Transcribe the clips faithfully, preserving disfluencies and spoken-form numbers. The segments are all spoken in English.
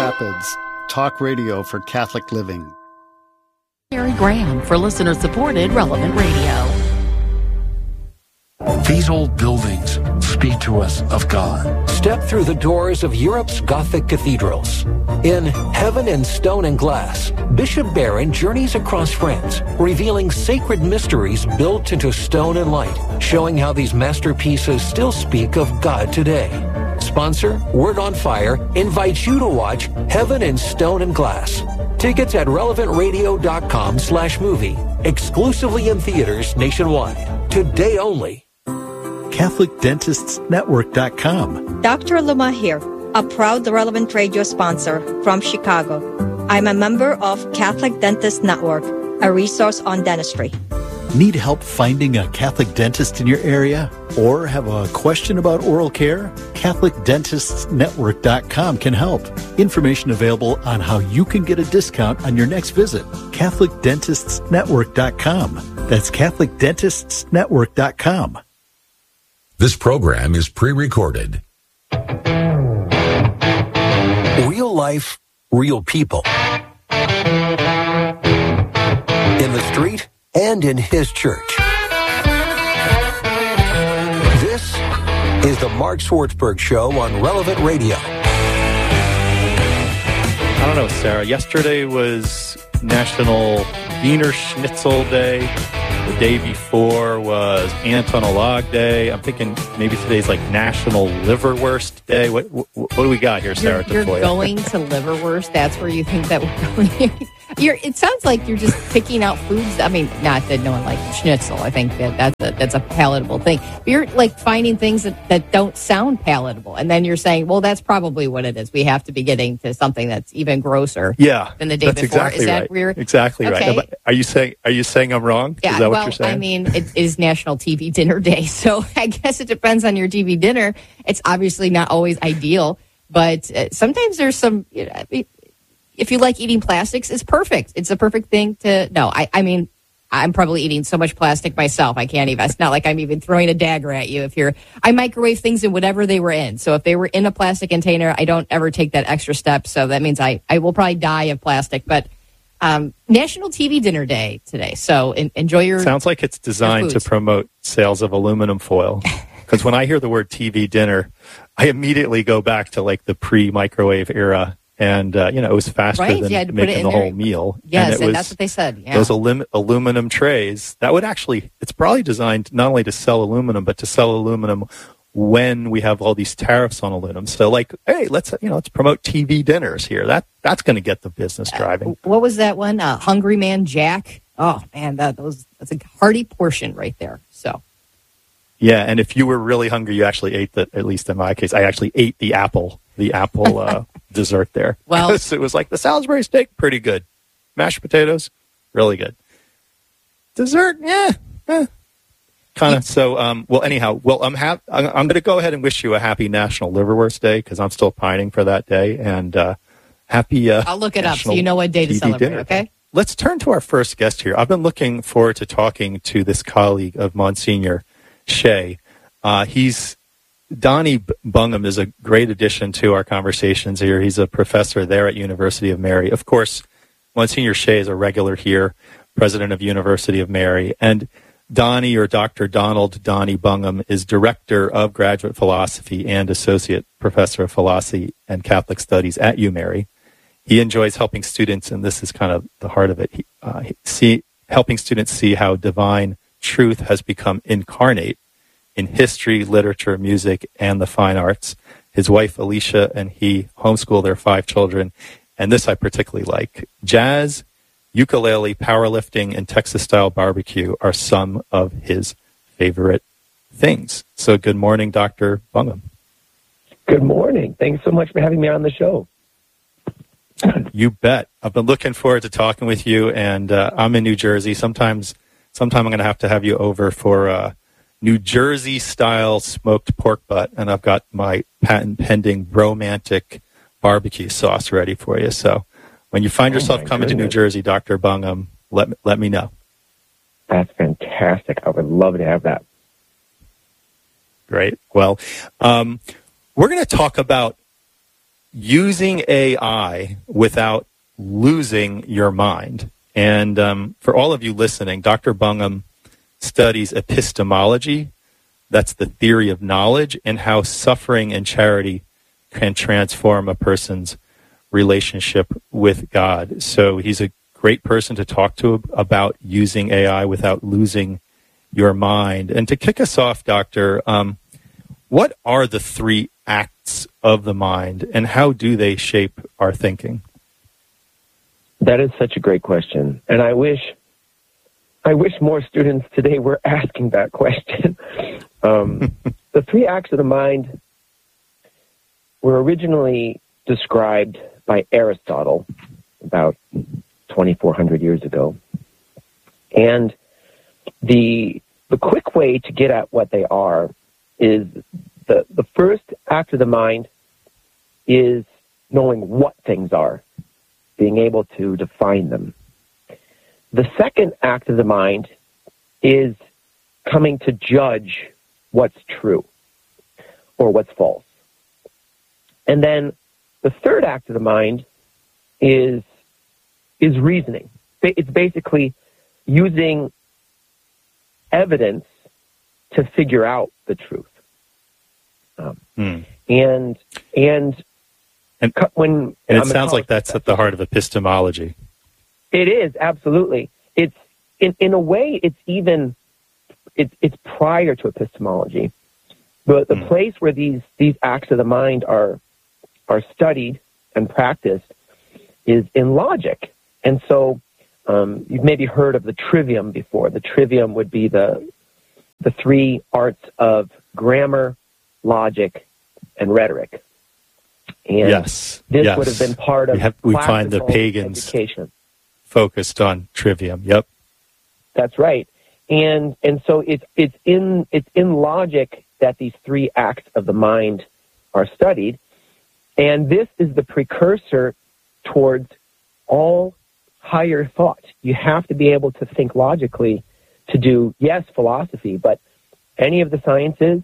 Rapids, talk radio for Catholic living. Mary Graham for listener-supported Relevant Radio. These old buildings speak to us of God. Step through the doors of Europe's Gothic cathedrals. In Heaven in Stone and Glass, Bishop Barron journeys across France, revealing sacred mysteries built into stone and light, showing how these masterpieces still speak of God today. Sponsor, Word on Fire, invites you to watch Heaven in Stone and Glass. Tickets at relevant radio dot com slash movie. Exclusively in theaters nationwide. Today only. Catholic Dentists Network dot com. Doctor Luma here, a proud Relevant Radio sponsor from Chicago. I'm a member of Catholic Dentists Network, a resource on dentistry. Need help finding a Catholic dentist in your area? Or have a question about oral care? Catholic Dentists Network dot com can help. Information available on how you can get a discount on your next visit. Catholic Dentists Network dot com. That's Catholic Dentists Network dot com. This program is pre-recorded. Real life, real people. In the street and in his church. This is the Mark Swartzberg Show on Relevant Radio. I don't know, Sarah. Yesterday was National Wiener Schnitzel Day. The day before was Antonolog Day. I'm thinking maybe today's like National Liverwurst Day. What what, what do we got here, Sarah? You're, you're going to liverwurst. That's where you think that we're going. You're, it sounds like you're just picking out foods. I mean, not that no one likes schnitzel. I think that that's a, that's a palatable thing. But you're like finding things that, that don't sound palatable. And then you're saying, well, that's probably what it is. We have to be getting to something that's even grosser yeah, than the day that's before. Exactly is that right. weird? Exactly okay. right. Are you saying are you saying I'm wrong? Yeah, is that well, what you're saying? I mean, it is National T V Dinner Day. So I guess it depends on your T V dinner. It's obviously not always ideal. But uh, sometimes there's some, you know, if you like eating plastics, it's perfect. It's a perfect thing to, no, I, I mean, I'm probably eating so much plastic myself. I can't even, it's not like I'm even throwing a dagger at you. If you're, I microwave things in whatever they were in. So if they were in a plastic container, I don't ever take that extra step. So that means I, I will probably die of plastic. But um, National T V Dinner Day today. So in, enjoy your. Sounds like it's designed to promote sales of aluminum foil. Because when I hear the word T V dinner, I immediately go back to like the pre-microwave era. And, uh, you know, it was faster right? than yeah, making the there. whole meal. Yes, and, it and was that's what they said. Yeah. Those alum- aluminum trays, that would actually, it's probably designed not only to sell aluminum, but to sell aluminum when we have all these tariffs on aluminum. So like, hey, let's, you know, let's promote T V dinners here. That That's going to get the business driving. Uh, what was that one? Uh, Hungry Man Jack. Oh, man, that was that's a hearty portion right there. So. Yeah, and if you were really hungry, you actually ate the, at least in my case, I actually ate the apple, the apple uh, dessert there. Well, it was like the Salisbury steak, pretty good. Mashed potatoes, really good. Dessert, yeah, eh, kind of. So, um, well, anyhow, well, I'm ha- I'm, I'm going to go ahead and wish you a happy National Liverwurst Day because I'm still pining for that day. And uh, happy uh, I'll look it National up so you know what day to T V celebrate, dinner. okay? Let's turn to our first guest here. I've been looking forward to talking to this colleague of Monsignor Shea. Uh, he's Donnie Bungham is a great addition to our conversations here. He's a professor there at University of Mary. Of course, Monsignor Shea is a regular here, president of University of Mary. And Donnie, or Doctor Donald Donnie Bungham, is director of graduate philosophy and associate professor of philosophy and Catholic studies at UMary. He enjoys helping students, and this is kind of the heart of it, he, uh, see, helping students see how divine truth has become incarnate in history, literature, music, and the fine arts. His wife, Alicia, and he homeschool their five children. And this I particularly like. Jazz, ukulele, powerlifting, and Texas-style barbecue are some of his favorite things. So good morning, Doctor Bungham. Good morning. Thanks so much for having me on the show. You bet. I've been looking forward to talking with you, and uh, I'm in New Jersey. Sometimes, sometime I'm going to have to have you over for uh, New Jersey-style smoked pork butt, and I've got my patent-pending Bromantic barbecue sauce ready for you. So when you find yourself oh coming goodness. to New Jersey, Doctor Bungham, let, let me know. That's fantastic. I would love to have that. Great. Well, um, we're going to talk about using A I without losing your mind. And um, for all of you listening, Doctor Bungham studies epistemology. That's the theory of knowledge and how suffering and charity can transform a person's relationship with God. So he's a great person to talk to about using A I without losing your mind. And to kick us off, Doctor, um, what are the three acts of the mind, and how do they shape our thinking? That is such a great question, and I wish I wish more students today were asking that question. Um, the three acts of the mind were originally described by Aristotle about twenty-four hundred years ago, and the the quick way to get at what they are is the the first act of the mind is knowing what things are, being able to define them. The second act of the mind is coming to judge what's true or what's false. And then the third act of the mind is is reasoning. It's basically using evidence to figure out the truth. Um, hmm. And and and when and it sounds like that's at the heart of epistemology. It is, absolutely. It's in in a way it's even it's it's prior to epistemology. The the hmm. place where these these acts of the mind are are studied and practiced is in logic. And so um, you've maybe heard of the trivium before. The trivium would be the the three arts of grammar, logic, and rhetoric. And yes, this yes. would have been part of we, have, we find the pagans education. Focused on trivium. Yep, that's right. And and so it's it's in it's in logic that these three acts of the mind are studied, and this is the precursor towards all higher thought. You have to be able to think logically to do, yes, philosophy, but any of the sciences,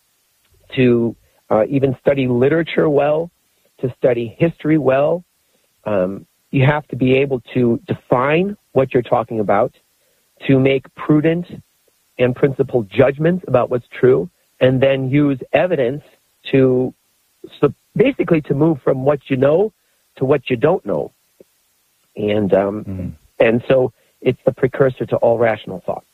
to uh, even study literature well, to study history well. Um, you have to be able to define what you're talking about, to make prudent and principled judgments about what's true, and then use evidence to, so basically to move from what you know to what you don't know. And um, mm-hmm. and so it's the precursor to all rational thought.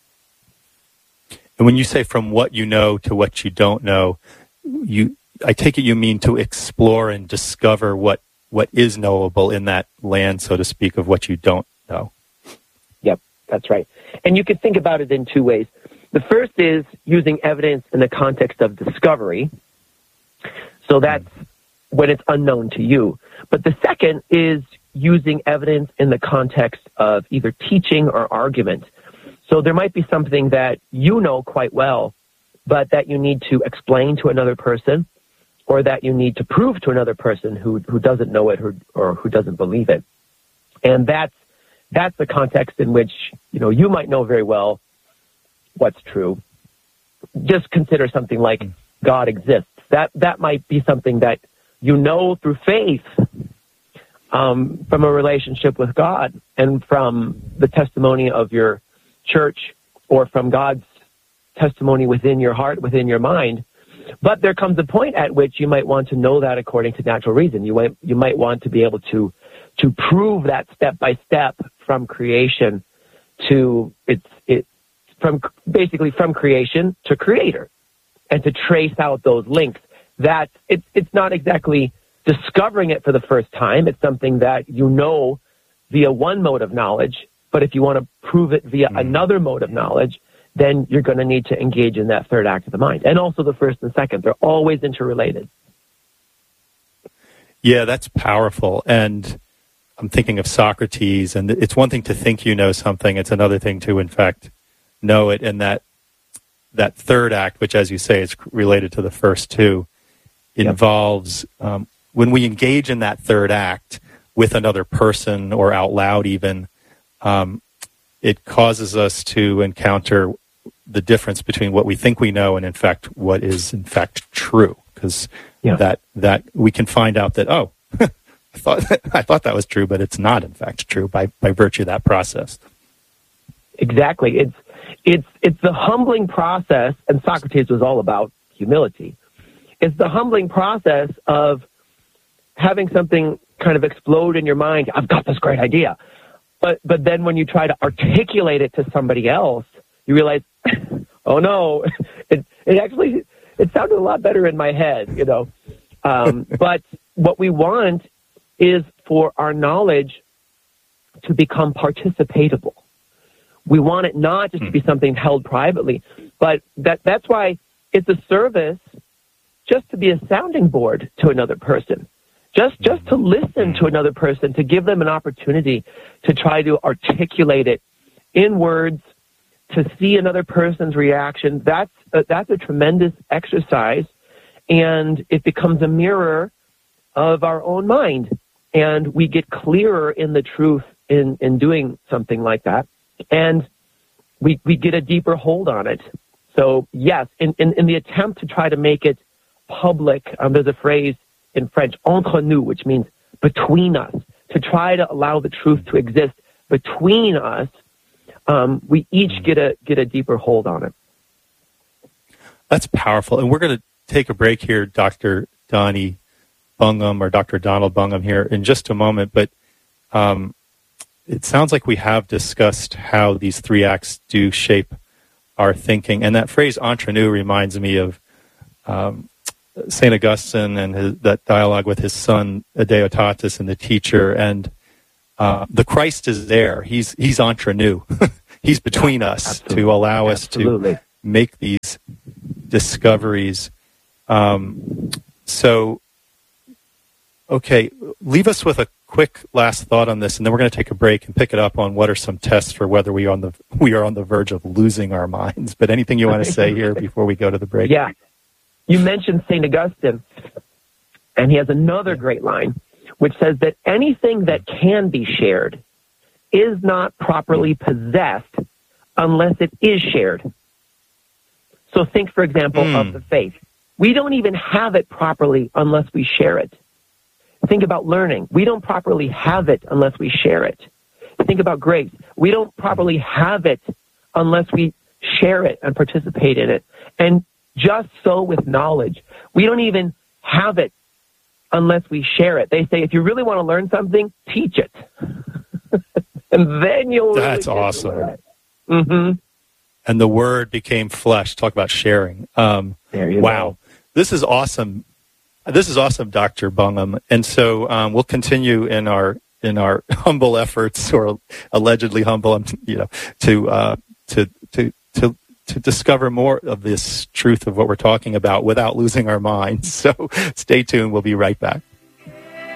And when you say from what you know to what you don't know, you I take it you mean to explore and discover what, what is knowable in that land, so to speak, of what you don't know. Yep, that's right. And you could think about it in two ways. The first is using evidence in the context of discovery. So that's when it's unknown to you. But the second is using evidence in the context of either teaching or argument. So there might be something that you know quite well, but that you need to explain to another person, or that you need to prove to another person who who doesn't know it or, or who doesn't believe it. And that's that's the context in which, you know, you might know very well what's true. Just consider something like God exists. That that might be something that you know through faith, um, from a relationship with God and from the testimony of your church, or from God's testimony within your heart, within your mind. But there comes a point at which you might want to know that according to natural reason. You might you might want to be able to to prove that step by step from creation to it's it from basically from creation to creator, and to trace out those links. That it's it's not exactly discovering it for the first time. It's something that you know via one mode of knowledge. But if you want to prove it via mm. another mode of knowledge, then you're going to need to engage in that third act of the mind. And also the first and second. They're always interrelated. Yeah, that's powerful. And I'm thinking of Socrates, and it's one thing to think you know something. It's another thing to, in fact, know it. And that that third act, which, as you say, is related to the first two, involves, um, when we engage in that third act with another person or out loud even, um, it causes us to encounter the difference between what we think we know and, in fact, what is, in fact, true. Because yeah. that, that we can find out that, oh, I thought I thought that was true, but it's not in fact true by, by virtue of that process. Exactly. It's it's it's the humbling process, and Socrates was all about humility. It's the humbling process of having something kind of explode in your mind. I've got this great idea. But but then when you try to articulate it to somebody else, you realize, oh no, it it actually it sounded a lot better in my head, you know. Um, but what we want is for our knowledge to become participatable. We want it not just to be something held privately, but that that's why it's a service just to be a sounding board to another person. Just just to listen to another person, to give them an opportunity to try to articulate it in words, to see another person's reaction. That's a, that's a tremendous exercise, and it becomes a mirror of our own mind. And we get clearer in the truth in, in doing something like that. And we we get a deeper hold on it. So, yes, in, in, in the attempt to try to make it public, um, there's a phrase in French, entre nous, which means between us, to try to allow the truth to exist between us, um, we each get a get a deeper hold on it. That's powerful. And we're going to take a break here, Doctor Donnie Bungham, or Doctor Donald Bungham here in just a moment. But um, it sounds like we have discussed how these three acts do shape our thinking. And that phrase, entre nous, reminds me of um, Saint Augustine and his, that dialogue with his son, Deiotarus, and the teacher. And uh, the Christ is there. He's he's entre nous. He's between us Absolutely. to allow us Absolutely. to make these discoveries. Um, so, okay, leave us with a quick last thought on this, and then we're going to take a break and pick it up on what are some tests for whether we are on the we are on the verge of losing our minds. But anything you want to say here before we go to the break? Yeah. You mentioned Saint Augustine, and he has another great line, which says that anything that can be shared is not properly possessed unless it is shared. So think, for example, mm. of the faith. We don't even have it properly unless we share it. Think about learning. We don't properly have it unless we share it. Think about grace. We don't properly have it unless we share it and participate in it. And just so with knowledge. We don't even have it unless we share it. They say, if you really want to learn something, teach it. And then you'll really That's awesome. Mm-hmm. And the word became flesh. Talk about sharing. Um, there you wow. go. This is awesome. This is awesome, Doctor Bungham. And so um, we'll continue in our in our humble efforts, or allegedly humble, you know, to uh, to to to to discover more of this truth of what we're talking about without losing our minds. So stay tuned. We'll be right back.